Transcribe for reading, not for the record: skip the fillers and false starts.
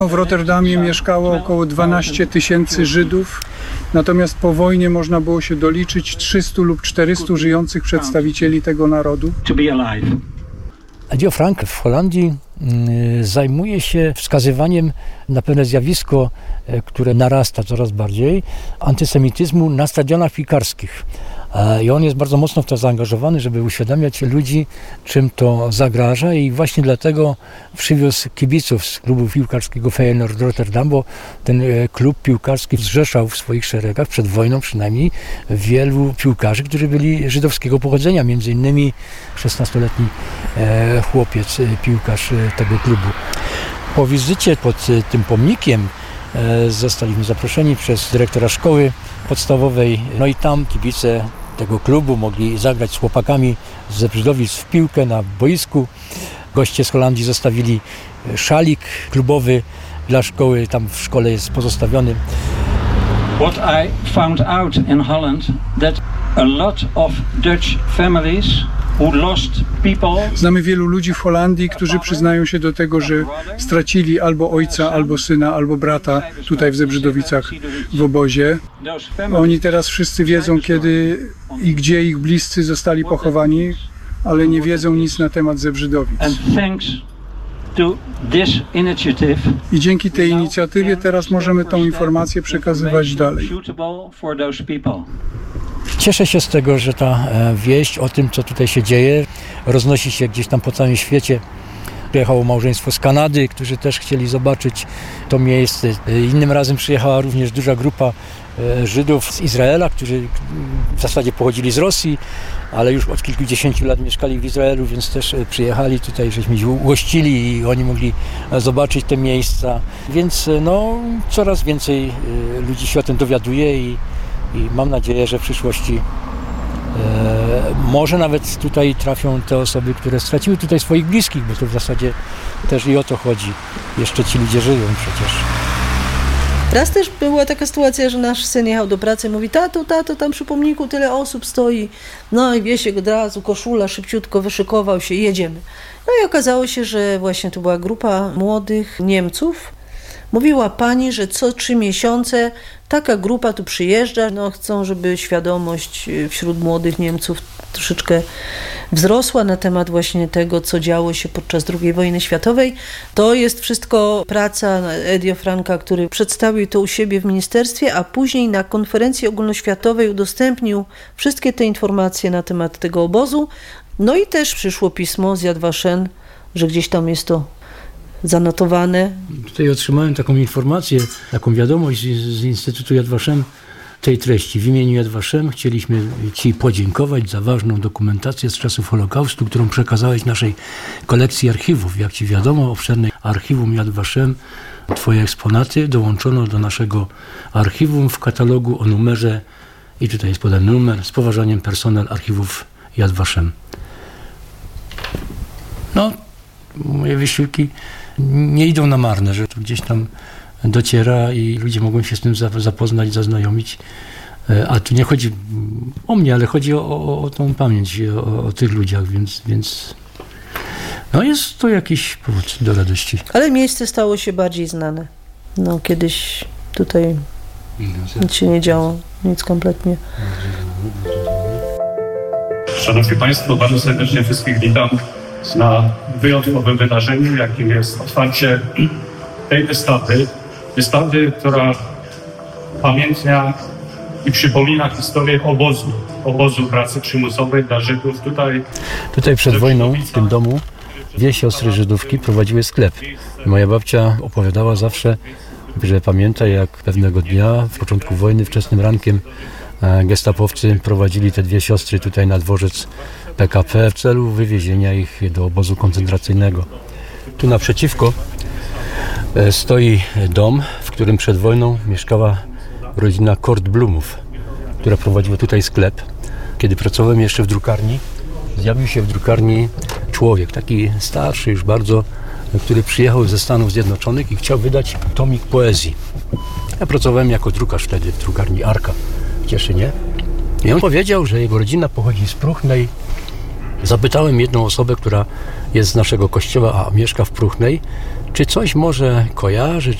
W Rotterdamie mieszkało około 12 000 Żydów, natomiast po wojnie można było się doliczyć 300 lub 400 żyjących przedstawicieli tego narodu. Adio Frank w Holandii zajmuje się wskazywaniem na pewne zjawisko, które narasta coraz bardziej, antysemityzmu na stadionach piłkarskich. I on jest bardzo mocno w to zaangażowany, żeby uświadamiać ludzi, czym to zagraża, i właśnie dlatego przywiózł kibiców z klubu piłkarskiego Feyenoord Rotterdam, bo ten klub piłkarski zrzeszał w swoich szeregach przed wojną przynajmniej wielu piłkarzy, którzy byli żydowskiego pochodzenia, między innymi 16-letni chłopiec, piłkarz tego klubu. Po wizycie pod tym pomnikiem zostaliśmy zaproszeni przez dyrektora szkoły podstawowej, no i tam kibice tego klubu mogli zagrać z chłopakami z Zebrzydowic w piłkę na boisku. Goście z Holandii zostawili szalik klubowy dla szkoły, tam w szkole jest pozostawiony. What I found out in Holland, that a lot of Dutch families who lost people. Znamy wielu ludzi w Holandii, którzy przyznają się do tego, że stracili albo ojca, albo syna, albo brata tutaj w Zebrzydowicach w obozie. Oni teraz wszyscy wiedzą, kiedy i gdzie ich bliscy zostali pochowani, ale nie wiedzą nic na temat Zebrzydowic. I dzięki tej inicjatywie teraz możemy tą informację przekazywać dalej. Cieszę się z tego, że ta wieść o tym, co tutaj się dzieje, roznosi się gdzieś tam po całym świecie. Przyjechało małżeństwo z Kanady, którzy też chcieli zobaczyć to miejsce. Innym razem przyjechała również duża grupa Żydów z Izraela, którzy w zasadzie pochodzili z Rosji, ale już od kilkudziesięciu lat mieszkali w Izraelu, więc też przyjechali tutaj, żeśmy ich ugościli i oni mogli zobaczyć te miejsca. Więc no, coraz więcej ludzi się o tym dowiaduje i mam nadzieję, że w przyszłości może nawet tutaj trafią te osoby, które straciły tutaj swoich bliskich, bo to w zasadzie też i o to chodzi. Jeszcze ci ludzie żyją przecież. Raz też była taka sytuacja, że nasz syn jechał do pracy i mówi: tato, tam przy pomniku tyle osób stoi. No i Wiesiek od razu, koszula, szybciutko wyszykował się, jedziemy. No i okazało się, że właśnie to była grupa młodych Niemców. Mówiła pani, że co 3 miesiące taka grupa tu przyjeżdża. No, chcą, żeby świadomość wśród młodych Niemców troszeczkę wzrosła na temat właśnie tego, co działo się podczas II wojny światowej. To jest wszystko praca Adio Franka, który przedstawił to u siebie w ministerstwie, a później na konferencji ogólnoświatowej udostępnił wszystkie te informacje na temat tego obozu. No i też przyszło pismo z Yad Vashem, że gdzieś tam jest to zanotowane. Tutaj otrzymałem taką informację, taką wiadomość z Instytutu Yad Vashem tej treści. W imieniu Yad Vashem chcieliśmy Ci podziękować za ważną dokumentację z czasów Holokaustu, którą przekazałeś naszej kolekcji archiwów. Jak Ci wiadomo, obszerne archiwum Yad Vashem, Twoje eksponaty dołączono do naszego archiwum w katalogu o numerze, i tutaj jest podany numer, z poważaniem personel archiwów Yad Vashem. No, moje wysiłki nie idą na marne, że to gdzieś tam dociera i ludzie mogą się z tym zapoznać, zaznajomić. A tu nie chodzi o mnie, ale chodzi o tą pamięć, o tych ludziach, więc no jest to jakiś powód do radości. Ale miejsce stało się bardziej znane. No kiedyś tutaj nic się nie działo, nic kompletnie. Szanowni Państwo, bardzo serdecznie wszystkich witam na wyjątkowym wydarzeniu, jakim jest otwarcie tej wystawy, która pamiętnia i przypomina historię obozu pracy przymusowej dla Żydów. Tutaj przed wojną w tym domu 2 siostry Żydówki prowadziły sklep. Moja babcia opowiadała zawsze, że pamięta, jak pewnego dnia w początku wojny, wczesnym rankiem, gestapowcy prowadzili te 2 siostry tutaj na dworzec PKP w celu wywiezienia ich do obozu koncentracyjnego. Tu naprzeciwko stoi dom, w którym przed wojną mieszkała rodzina Kortblumów, która prowadziła tutaj sklep. Kiedy pracowałem jeszcze w drukarni, zjawił się w drukarni człowiek, taki starszy już bardzo, który przyjechał ze Stanów Zjednoczonych i chciał wydać tomik poezji. Ja pracowałem jako drukarz wtedy w drukarni Arka w Cieszynie. I on powiedział, że jego rodzina pochodzi z Pruchnej. Zapytałem jedną osobę, która jest z naszego kościoła, a mieszka w Pruchnej, Czy coś może kojarzy,